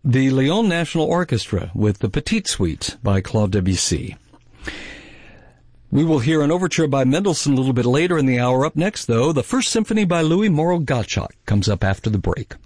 the Lyon National Orchestra with the Petite Suite by Claude Debussy. We will hear an overture by Mendelssohn a little bit later in the hour. Up next, though, the First Symphony by Louis Moreau Gottschalk comes up after the break.